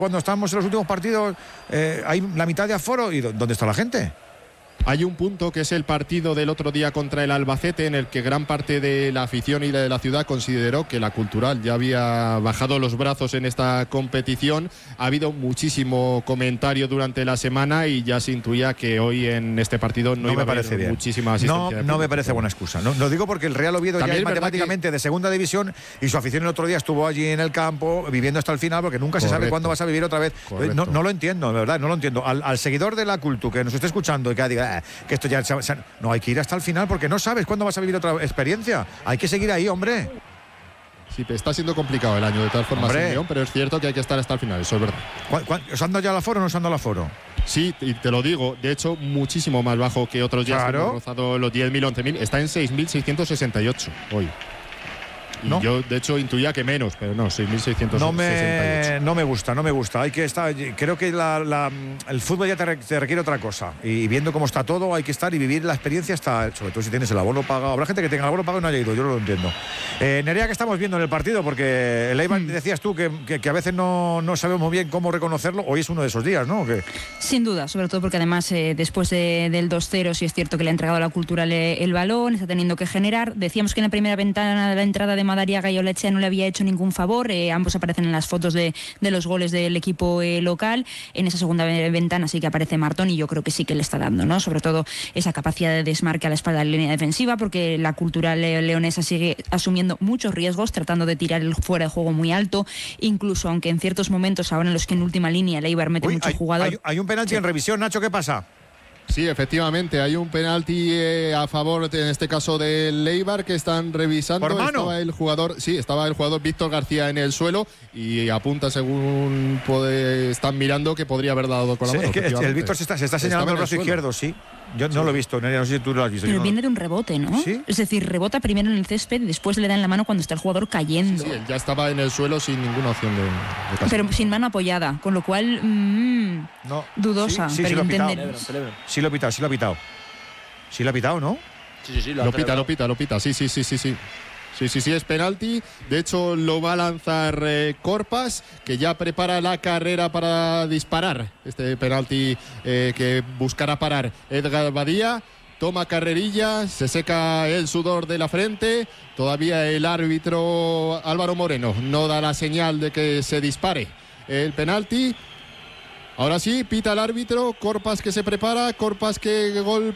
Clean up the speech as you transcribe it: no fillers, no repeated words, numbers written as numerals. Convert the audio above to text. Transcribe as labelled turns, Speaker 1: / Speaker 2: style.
Speaker 1: cuando estamos en los últimos partidos hay la mitad de aforo. ¿Y dónde está la gente?
Speaker 2: Hay un punto que es el partido del otro día contra el Albacete, en el que gran parte de la afición y de la ciudad consideró que la Cultural ya había bajado los brazos en esta competición. Ha habido muchísimo comentario durante la semana y ya se intuía que hoy en este partido no iba a haber muchísima asistencia.
Speaker 1: No me parece buena excusa. No, lo digo porque el Real Oviedo ya es matemáticamente de segunda división y su afición el otro día estuvo allí en el campo viviendo hasta el final, porque nunca se sabe cuándo vas a vivir otra vez. No lo entiendo, de verdad, no lo entiendo. Al seguidor de la Cultu que nos esté escuchando y que diga que esto ya no, hay que ir hasta el final porque no sabes cuándo vas a vivir otra experiencia. Hay que seguir ahí, hombre.
Speaker 2: Sí, está siendo complicado el año de todas formas en León, pero es cierto que hay que estar hasta el final, eso es verdad.
Speaker 1: ¿Os anda ya el aforo o no os anda el aforo?
Speaker 2: Sí, y te lo digo, de hecho muchísimo más bajo que otros días. Claro. Hemos rozado los 10.000, 11.000, está en 6.668 hoy. Y no. Yo, de hecho, intuía que menos, pero no, 6.668.
Speaker 1: No me gusta. Hay que estar. Creo que el fútbol ya te requiere otra cosa. Y viendo cómo está todo, hay que estar y vivir la experiencia sobre todo si tienes el abono pagado. Habrá gente que tenga el abono pagado y no haya ido, yo no lo entiendo. Nerea, ¿qué estamos viendo en el partido? Porque el Eibar, decías tú que a veces no sabemos muy bien cómo reconocerlo. Hoy es uno de esos días, ¿no?
Speaker 3: Sin duda, sobre todo porque además después del 2-0 sí es cierto que le ha entregado a la Cultural el balón, está teniendo que generar. Decíamos que en la primera ventana de la entrada de Madariaga y Olechea no le había hecho ningún favor. Ambos aparecen en las fotos de los goles del equipo local. En esa segunda ventana sí que aparece Martón y yo creo que sí que le está dando, ¿no? Sobre todo esa capacidad de desmarque a la espalda de la línea defensiva, porque la Cultural leonesa sigue asumiendo muchos riesgos, tratando de tirar el fuera de juego muy alto, incluso aunque en ciertos momentos, ahora en los que en última línea el Eibar mete mucho jugador.
Speaker 1: Hay un penalti en revisión, Nacho, ¿qué pasa?
Speaker 2: Sí, efectivamente, hay un penalti a favor, en este caso del Eibar, que están revisando.
Speaker 1: ¿Por mano?
Speaker 2: Estaba el jugador Víctor García en el suelo y apunta, según están mirando, que podría haber dado con la mano.
Speaker 1: Es que el Víctor se está señalando el brazo izquierdo, sí. Yo no lo he visto, no sé si tú lo has visto.
Speaker 3: Pero viene de un rebote, ¿no?
Speaker 1: ¿Sí?
Speaker 3: Es decir, rebota primero en el césped y después le da en la mano cuando está el jugador cayendo.
Speaker 2: Sí, él ya estaba en el suelo sin ninguna opción de castigo.
Speaker 3: Pero sin mano apoyada, con lo cual dudosa.
Speaker 1: Sí,
Speaker 3: pero
Speaker 1: lo ha pitado. Sí lo ha pitado. Sí lo ha pitado, ¿no?
Speaker 2: Sí, lo pita. Sí, es penalti. De hecho, lo va a lanzar Corpas, que ya prepara la carrera para disparar. Este penalti que buscará parar Edgar Badía. Toma carrerilla, se seca el sudor de la frente. Todavía el árbitro Álvaro Moreno no da la señal de que se dispare el penalti. Ahora sí, pita el árbitro. Corpas que se prepara, Corpas que